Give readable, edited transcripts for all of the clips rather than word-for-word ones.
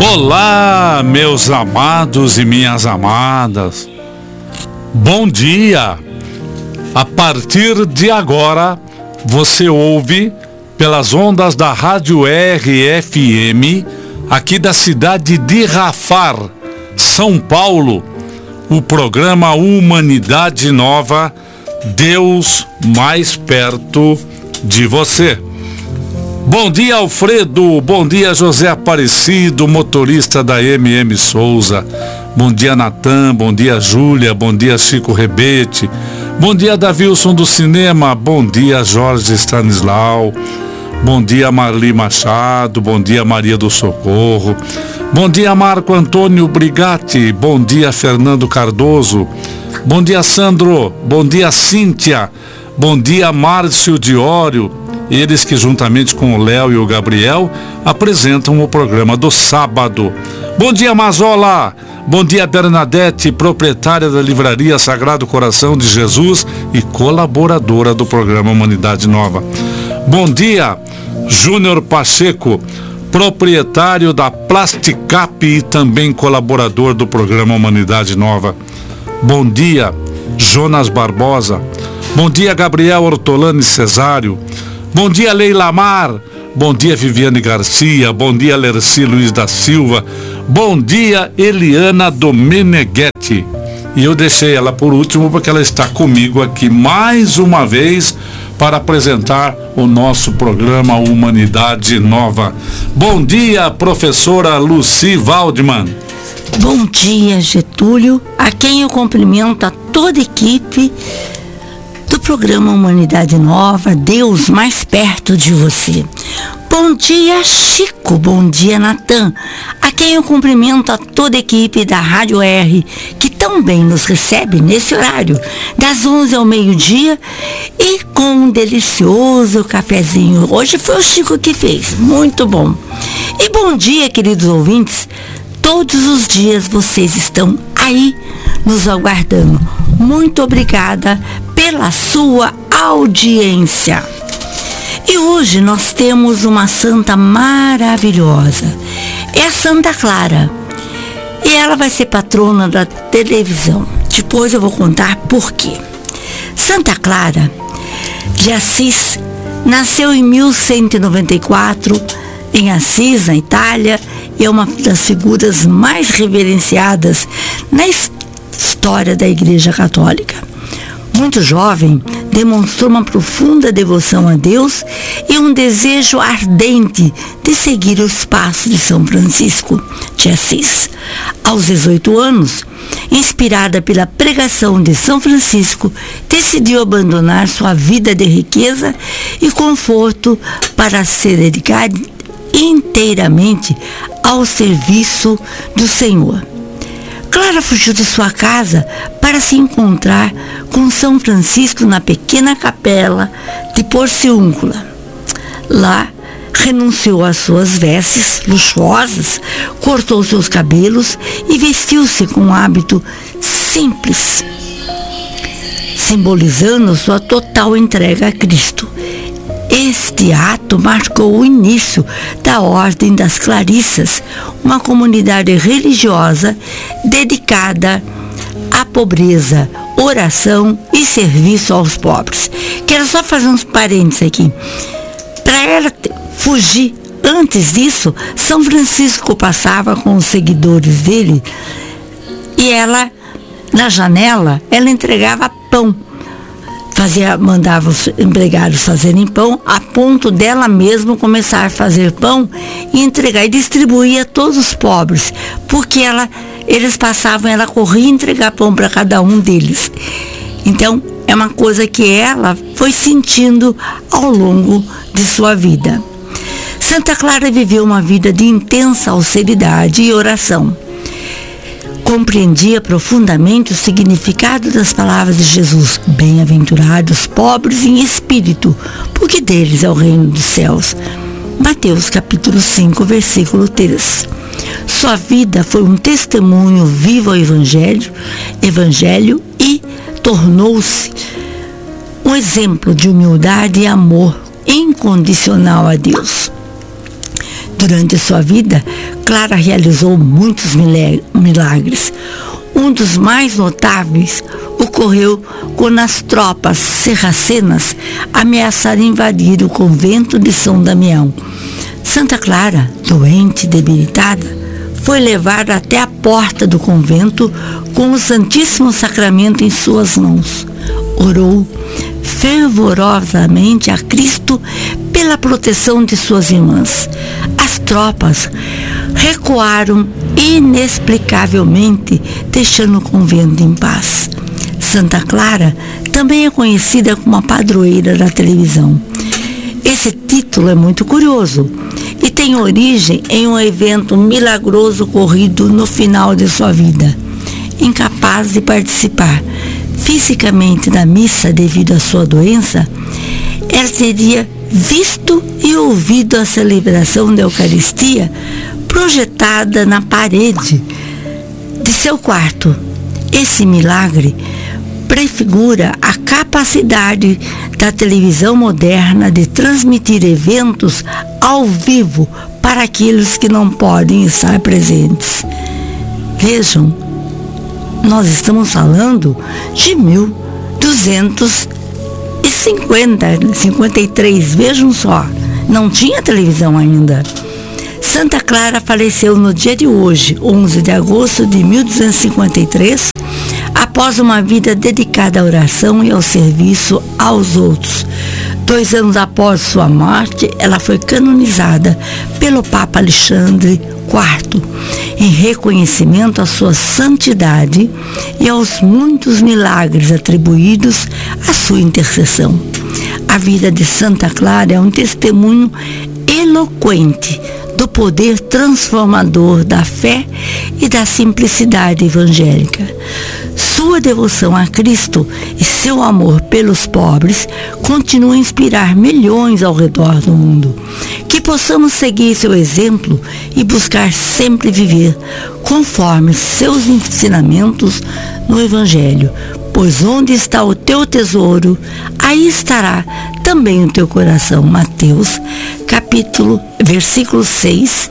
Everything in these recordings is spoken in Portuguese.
Olá, meus amados e minhas amadas. Bom dia. A partir de agora, você ouve pelas ondas da Rádio RFM, aqui da cidade de Rafar, São Paulo, o programa Humanidade Nova, Deus mais perto de você. Bom dia, Alfredo. Bom dia, José Aparecido, motorista da MM Souza. Bom dia, Natan. Bom dia, Júlia. Bom dia, Chico Rebete. Bom dia, Davilson do Cinema. Bom dia, Jorge Stanislau. Bom dia, Marli Machado. Bom dia, Maria do Socorro. Bom dia, Marco Antônio Brigatti. Bom dia, Fernando Cardoso. Bom dia, Sandro. Bom dia, Cíntia. Bom dia, Márcio Diório. Eles que, juntamente com o Léo e o Gabriel, apresentam o programa do sábado. Bom dia, Mazola! Bom dia, Bernadette, proprietária da livraria Sagrado Coração de Jesus e colaboradora do programa Humanidade Nova. Bom dia, Júnior Pacheco, proprietário da Plasticap e também colaborador do programa Humanidade Nova. Bom dia, Jonas Barbosa. Bom dia, Gabriel Ortolani Cesário. Bom dia, Leila Mar. Bom dia, Viviane Garcia. Bom dia, Lerci Luiz da Silva. Bom dia, Eliana Domeneghetti. E eu deixei ela por último porque ela está comigo aqui mais uma vez para apresentar o nosso programa Humanidade Nova. Bom dia, professora Lucy Waldman. Bom dia, Getúlio, a quem eu cumprimento a toda a equipe do programa Humanidade Nova, Deus mais perto de você. Bom dia, Chico. Bom dia, Natan, a quem eu cumprimento a toda a equipe da Rádio R, que também nos recebe nesse horário, das 11 ao meio-dia, e com um delicioso cafezinho. Hoje foi o Chico que fez, muito bom. E bom dia, queridos ouvintes. Todos os dias vocês estão aí nos aguardando. Muito obrigada pela sua audiência. E hoje nós temos uma santa maravilhosa. É a Santa Clara. E ela vai ser patrona da televisão. Depois eu vou contar por quê. Santa Clara de Assis nasceu em 1194 em Assis, na Itália, e é uma das figuras mais reverenciadas na história da Igreja Católica. Muito jovem, demonstrou uma profunda devoção a Deus e um desejo ardente de seguir os passos de São Francisco de Assis. Aos 18 anos, inspirada pela pregação de São Francisco, decidiu abandonar sua vida de riqueza e conforto para se dedicar inteiramente ao serviço do Senhor. Clara fugiu de sua casa para se encontrar com São Francisco na pequena capela de Porciúncula. Lá, renunciou às suas vestes luxuosas, cortou seus cabelos e vestiu-se com um hábito simples, simbolizando sua total entrega a Cristo. Este ato marcou o início da Ordem das Clarissas, uma comunidade religiosa dedicada à pobreza, oração e serviço aos pobres. Quero só fazer uns parênteses aqui. Para ela fugir, antes disso, São Francisco passava com os seguidores dele e ela, na janela, ela entregava pão. Mandava os empregados fazerem pão, a ponto dela mesma começar a fazer pão e entregar, e distribuir a todos os pobres, porque eles passavam, ela corria entregar pão para cada um deles. Então, é uma coisa que ela foi sentindo ao longo de sua vida. Santa Clara viveu uma vida de intensa austeridade e oração. Compreendia profundamente o significado das palavras de Jesus: bem-aventurados pobres em espírito, porque deles é o reino dos céus. Mateus capítulo 5, versículo 3. Sua vida foi um testemunho vivo ao Evangelho e tornou-se um exemplo de humildade e amor incondicional a Deus. Durante sua vida, Clara realizou muitos milagres. Um dos mais notáveis ocorreu quando as tropas sarracenas ameaçaram invadir o convento de São Damião. Santa Clara, doente e debilitada, foi levada até a porta do convento com o Santíssimo Sacramento em suas mãos. Orou fervorosamente a Cristo pela proteção de suas irmãs. As tropas recuaram inexplicavelmente, deixando o convento em paz. Santa Clara também é conhecida como a padroeira da televisão. Esse título é muito curioso e tem origem em um evento milagroso ocorrido no final de sua vida. Incapaz de participar fisicamente da missa devido à sua doença, ela teria visto e ouvido a celebração da Eucaristia projetada na parede de seu quarto. Esse milagre prefigura a capacidade da televisão moderna de transmitir eventos ao vivo para aqueles que não podem estar presentes. Vejam, nós estamos falando de 1253, vejam só, não tinha televisão ainda. Santa Clara faleceu no dia de hoje, 11 de agosto de 1253, após uma vida dedicada à oração e ao serviço aos outros. 2 anos após sua morte, ela foi canonizada pelo Papa Alexandre IV, em reconhecimento à sua santidade e aos muitos milagres atribuídos à sua intercessão. A vida de Santa Clara é um testemunho eloquente do poder transformador da fé e da simplicidade evangélica. Sua devoção a Cristo e seu amor pelos pobres continuam a inspirar milhões ao redor do mundo. Que possamos seguir seu exemplo e buscar sempre viver conforme seus ensinamentos no Evangelho, pois onde está o teu tesouro, aí estará também o teu coração. Mateus, capítulo 6,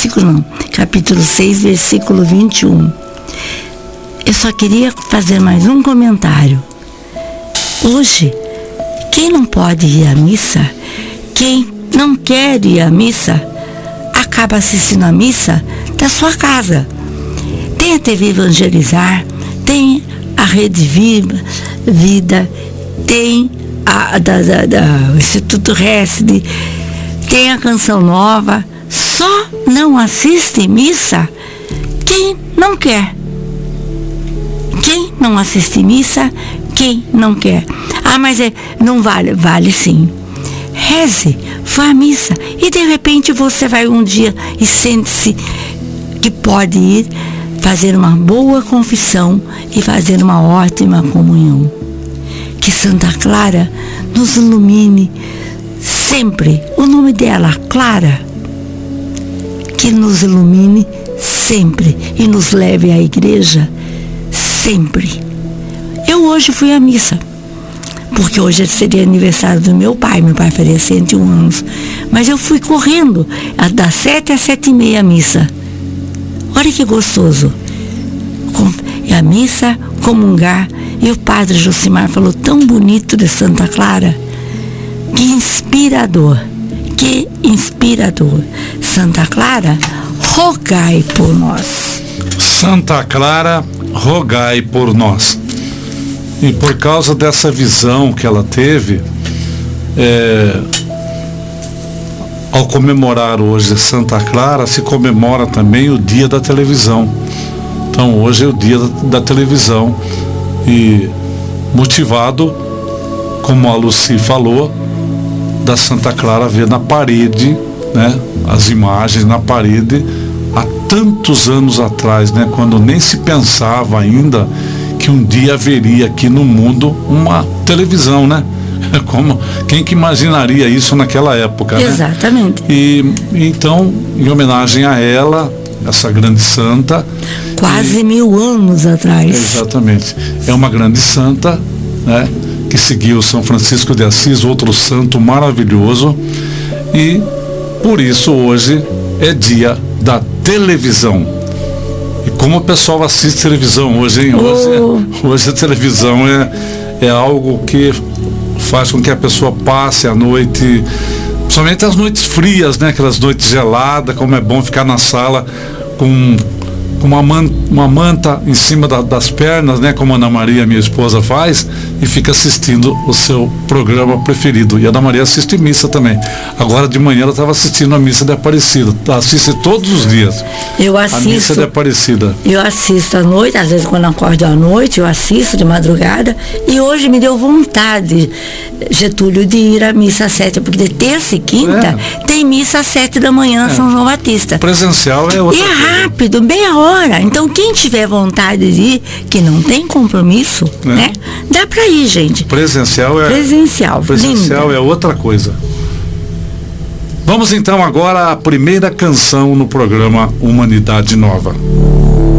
versículo 21. Eu só queria fazer mais um comentário. Hoje, quem não pode ir à missa, quem não quer ir à missa, acaba assistindo a missa da sua casa. Tem a TV Evangelizar, tem a Rede Vida, tem o Instituto Resd, tem a Canção Nova. Só não assiste missa quem não quer. Quem não assiste missa, quem não quer. Mas não vale. Vale sim. Reze, vá à missa e de repente você vai um dia e sente-se que pode ir fazer uma boa confissão e fazer uma ótima comunhão. Que Santa Clara nos ilumine sempre. O nome dela, Clara, que nos ilumine sempre e nos leve à igreja sempre. Eu hoje fui à missa, porque hoje seria aniversário do meu pai faria 101 anos, mas eu fui correndo das 7 às 7h30 à missa. Olha que gostoso, a missa, comungar, e o padre Josimar falou tão bonito de Santa Clara, que inspirador. Santa Clara, rogai por nós. Santa Clara, rogai por nós. E por causa dessa visão que ela teve, ao comemorar hoje Santa Clara, se comemora também o dia da televisão. Então hoje é o dia da televisão, e motivado, como a Lucy falou, da Santa Clara ver na parede, né, as imagens na parede há tantos anos atrás, né, quando nem se pensava ainda que um dia haveria aqui no mundo uma televisão, né? Quem que imaginaria isso naquela época, né? Exatamente. E então, em homenagem a ela, essa grande santa, quase 1000 anos atrás. Exatamente. É uma grande santa, né, que seguiu São Francisco de Assis, outro santo maravilhoso, e por isso hoje é dia da televisão. E como o pessoal assiste televisão hoje, hein? Hoje a televisão é algo que faz com que a pessoa passe a noite, principalmente as noites frias, né? Aquelas noites geladas, como é bom ficar na sala com uma manta em cima das pernas, né? Como a Ana Maria, minha esposa, faz, e fica assistindo o seu programa preferido. E a Ana Maria assiste missa também. Agora de manhã ela estava assistindo a missa de Aparecida. Assiste todos os dias. Eu assisto. A missa de Aparecida. Eu assisto à noite, às vezes quando acordo à noite, eu assisto de madrugada. E hoje me deu vontade, Getúlio, de ir à missa às 7, porque de terça e quinta tem missa às 7 da manhã, São João Batista. Presencial é outra coisa. E é rápido, meia hora. Então quem tiver vontade de ir, que não tem compromisso, né? Dá pra ir, gente. Presencial é outra coisa. Vamos então agora à primeira canção no programa Humanidade Nova.